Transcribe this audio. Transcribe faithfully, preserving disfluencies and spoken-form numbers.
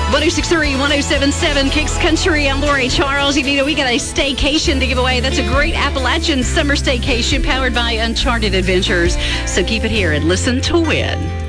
one oh six point three, one oh seven point seven, Kicks Country. I'm Lori Charles. You know, we got a staycation to give away. That's a great Appalachian summer staycation powered by Uncharted Adventures. So keep it here and listen to win.